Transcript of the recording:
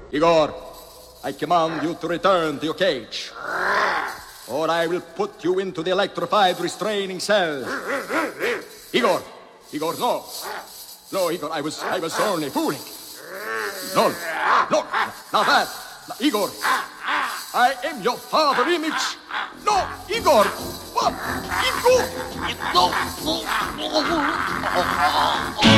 Igor, I command you to return to your cage, or I will put you into the electrified restraining cell. Igor! Igor, no! No, Igor, I was only fooling. No, no, now that, Igor, I am your father image. No, Igor! What? Igor! No.